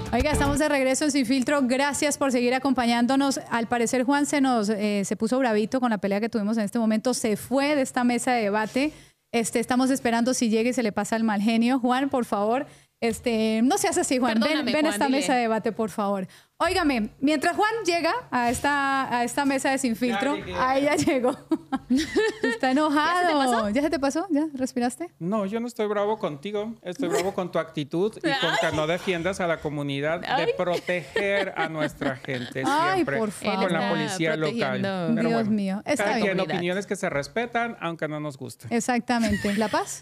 Oiga, estamos de regreso en Sin Filtro. Gracias por seguir acompañándonos. Al parecer, Juan se puso bravito con la pelea que tuvimos en este momento. Se fue de esta mesa de debate. Estamos esperando si llega y se le pasa el mal genio. Juan, por favor, no seas así, Juan. Ven Juan, a esta mesa de debate, por favor. Óigame, mientras Juan llega a esta mesa de Sin Filtro, ahí ya llegó. Está enojado. ¿Ya se te pasó? ¿Ya respiraste? No, yo no estoy bravo contigo. Estoy bravo con tu actitud y con que no defiendas a la comunidad de proteger a nuestra gente siempre. Ay, por favor. Con la policía local. Pero Dios mío. Está bien. Opiniones que se respetan, aunque no nos gusten. Exactamente. ¿La paz?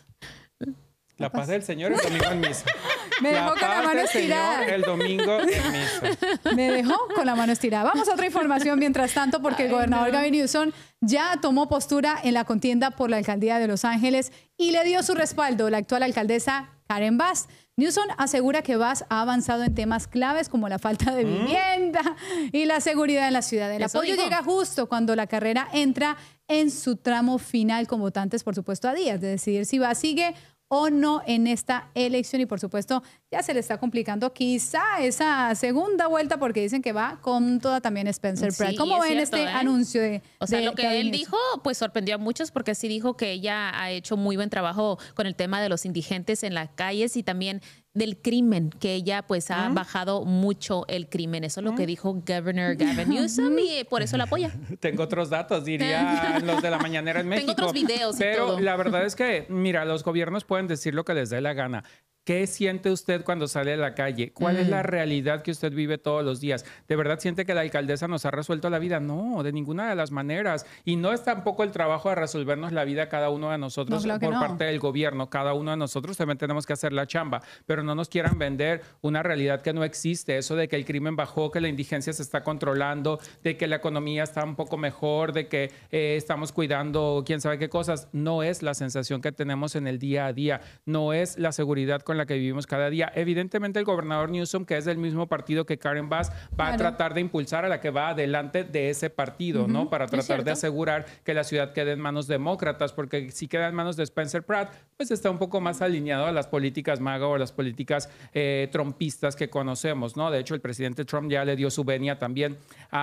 La paz del Señor el domingo en misa. Me dejó con la mano estirada. El domingo en misa. Me dejó con la mano estirada. Vamos a otra información mientras tanto, porque el gobernador Gavin Newsom ya tomó postura en la contienda por la alcaldía de Los Ángeles y le dio su respaldo a la actual alcaldesa Karen Bass. Newsom asegura que Bass ha avanzado en temas claves como la falta de vivienda y la seguridad en la ciudad. El apoyo llega justo cuando la carrera entra en su tramo final con votantes, por supuesto, a días de decidir si Bass sigue o no en esta elección y por supuesto ya se le está complicando quizá esa segunda vuelta porque dicen que va con toda también Spencer Pratt. ¿Cómo ven este anuncio de lo que él dijo pues sorprendió a muchos porque sí dijo que ella ha hecho muy buen trabajo con el tema de los indigentes en las calles y también del crimen, que ella pues ha bajado mucho el crimen. Eso es lo que dijo Governor Gavin Newsom y por eso la apoya. Tengo otros datos, diría los de la mañanera en México. Tengo otros videos pero y todo. La verdad es que, mira, los gobiernos pueden decir lo que les dé la gana. ¿Qué siente usted cuando sale a la calle? ¿Cuál es la realidad que usted vive todos los días? ¿De verdad siente que la alcaldesa nos ha resuelto la vida? No, de ninguna de las maneras. Y no es tampoco el trabajo de resolvernos la vida cada uno de nosotros por parte del gobierno. Cada uno de nosotros también tenemos que hacer la chamba. Pero no nos quieran vender una realidad que no existe. Eso de que el crimen bajó, que la indigencia se está controlando, de que la economía está un poco mejor, de que estamos cuidando quién sabe qué cosas. No es la sensación que tenemos en el día a día. No es la seguridad con la que vivimos cada día. Evidentemente el gobernador Newsom, que es del mismo partido que Karen Bass, va a tratar de impulsar a la que va adelante de ese partido, ¿no? Para tratar de asegurar que la ciudad quede en manos demócratas, porque si queda en manos de Spencer Pratt, pues está un poco más alineado a las políticas MAGA o a las políticas trumpistas que conocemos, ¿no? De hecho, el presidente Trump ya le dio su venia también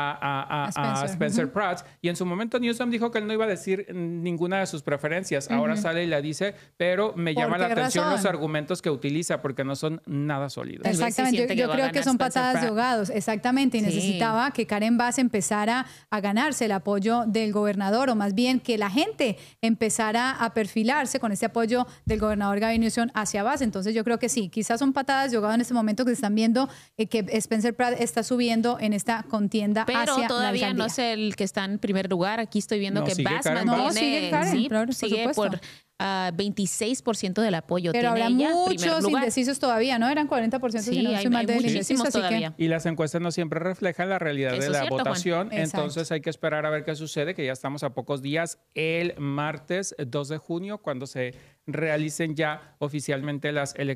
a Spencer Pratt, y en su momento Newsom dijo que él no iba a decir ninguna de sus preferencias. Ahora sale y la dice, pero me llama la atención los argumentos que utiliza porque no son nada sólidos. Exactamente, yo creo que son patadas de ahogados, exactamente, y necesitaba que Karen Bass empezara a ganarse el apoyo del gobernador, o más bien que la gente empezara a perfilarse con este apoyo del gobernador Gavin Newsom hacia Bass. Entonces yo creo que sí, quizás son patadas de ahogado en este momento que se están viendo que Spencer Pratt está subiendo en esta contienda hacia la alcaldía. Pero todavía no es el que está en primer lugar. Aquí estoy viendo que Bass sigue Karen, sigue por 26% del apoyo. Pero habrá muchos lugar. Indecisos todavía, ¿no? Eran 40%, sí, si no soy mal del indeciso. Todavía. Y las encuestas no siempre reflejan la realidad de la votación. Juan. Entonces hay que esperar a ver qué sucede, que ya estamos a pocos días, el martes 2 de junio, cuando se realicen ya oficialmente las elecciones.